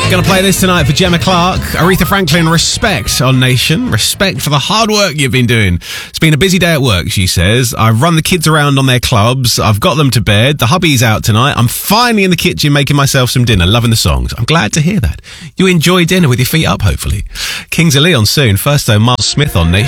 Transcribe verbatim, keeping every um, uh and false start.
Gonna play this tonight for Gemma Clark. Aretha Franklin, respect on Nation. Respect for the hard work you've been doing. It's been a busy day at work, she says. I've run the kids around on their clubs. I've got them to bed. The hubby's out tonight. I'm finally in the kitchen making myself some dinner, loving the songs. I'm glad to hear that. You enjoy dinner with your feet up, hopefully. Kings of Leon soon. First though, Miles Smith on Nation.